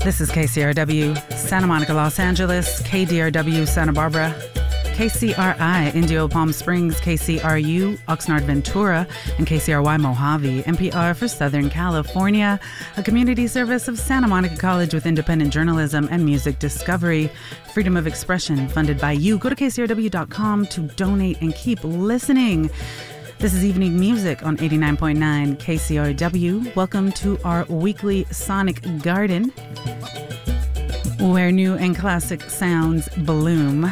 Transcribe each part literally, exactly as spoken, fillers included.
This is K C R W, Santa Monica, Los Angeles, K D R W, Santa Barbara, K C R I, Indio Palm Springs, K C R U, Oxnard Ventura, and K C R Y Mojave, N P R for Southern California, a community service of Santa Monica College with independent journalism and music discovery. Freedom of expression funded by you. Go to K C R W dot com to donate and keep listening. This is Evening Music on eighty-nine point nine K C R W. Welcome to our weekly Sonic Garden, where new and classic sounds bloom.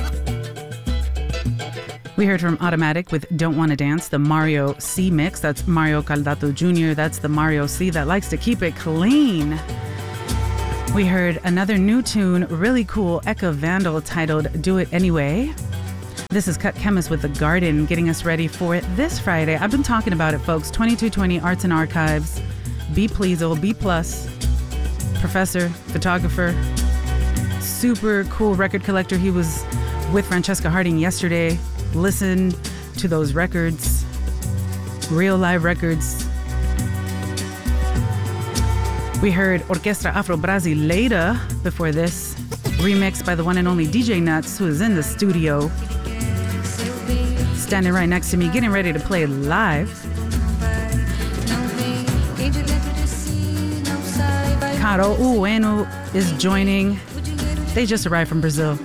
We heard from Automatic with Don't Wanna Dance, the Mario C mix. That's Mario Caldato Junior That's the Mario C that likes to keep it clean. We heard another new tune, really cool, Eka Vandal, titled Do It Anyway. This is Cut Chemist with The Garden, getting us ready for it this Friday. I've been talking about it, folks. twenty-two twenty Arts and Archives. B Pleasel, B plus. Professor, photographer, super cool record collector. He was with Francesca Harding yesterday. Listen to those records, real live records. We heard Orquestra Afro Brasileira before this, remixed by the one and only D J Nuts, who is in the studio, standing right next to me, getting ready to play live. Caro Ueno is joining. They just arrived from Brazil.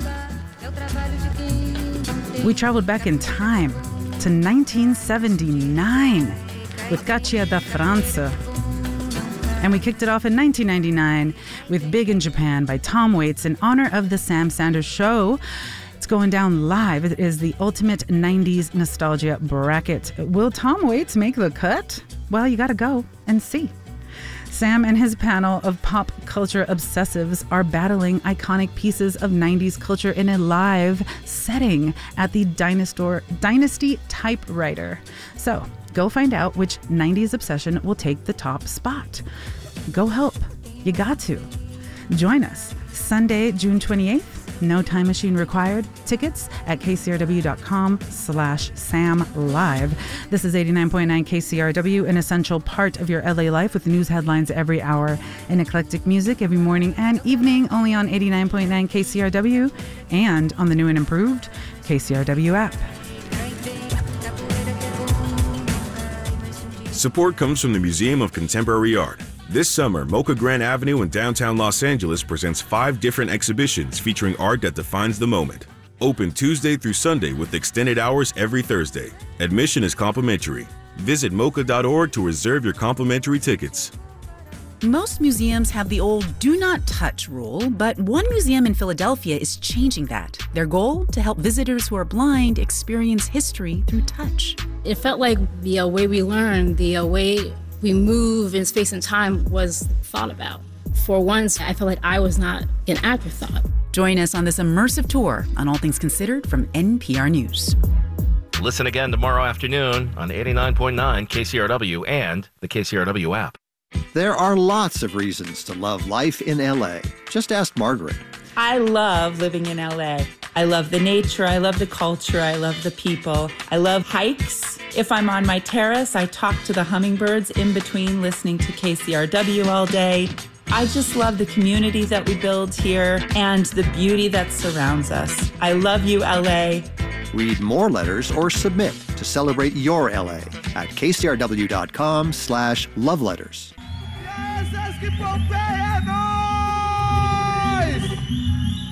We traveled back in time to nineteen seventy-nine with Caccia da França. And we kicked it off in nineteen ninety-nine with Big in Japan by Tom Waits in honor of the Sam Sanders Show. It's going down live. It is the ultimate nineties nostalgia bracket. Will Tom Waits make the cut? Well, you gotta go and see. Sam and his panel of pop culture obsessives are battling iconic pieces of nineties culture in a live setting at the Dynastor, Dynasty Typewriter. So go find out which nineties obsession will take the top spot. Go help. You got to. Join us Sunday, June twenty-eighth. No time machine required. Tickets at kcrw.com slash Sam Live. This is eighty-nine point nine K C R W, an essential part of your L A life with news headlines every hour and eclectic music every morning and evening, only on eighty-nine point nine K C R W and on the new and improved K C R W app. Support comes from the Museum of Contemporary Art. This summer, Mocha Grand Avenue in downtown Los Angeles presents five different exhibitions featuring art that defines the moment. Open Tuesday through Sunday with extended hours every Thursday. Admission is complimentary. Visit mocha dot org to reserve your complimentary tickets. Most museums have the old do not touch rule, but one museum in Philadelphia is changing that. Their goal? To help visitors who are blind experience history through touch. It felt like the uh, way we learn, the uh, way we move in space and time was thought about. For once, I felt like I was not an afterthought. Join us on this immersive tour on All Things Considered from N P R News. Listen again tomorrow afternoon on eighty-nine point nine K C R W and the K C R W app. There are lots of reasons to love life in L A. Just ask Margaret. I love living in L A. I love the nature, I love the culture, I love the people. I love hikes. If I'm on my terrace, I talk to the hummingbirds in between listening to K C R W all day. I just love the community that we build here and the beauty that surrounds us. I love you, L A. Read more letters or submit to celebrate your L A at kcrw.com slash love letters. Yes,